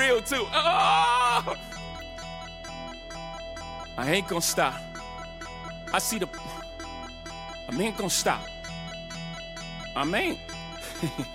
real too. Oh! I ain't gonna stop. I see the. I ain't gonna stop. I ain't.